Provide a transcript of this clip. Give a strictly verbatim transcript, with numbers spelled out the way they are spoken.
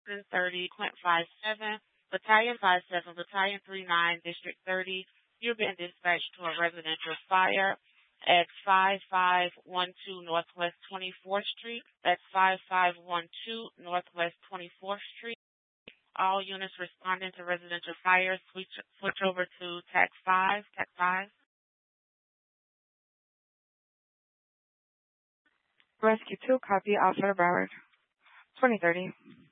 Austin thirty, Clint five seven, Battalion five seven, Battalion three nine, District thirty. You're being dispatched to a residential fire at five five one two Northwest twenty-fourth Street. That's five five one two Northwest twenty-fourth Street. All units responding to residential fires, switch, switch over to TAC five. TAC five. Rescue two, copy. Officer Broward. twenty thirty.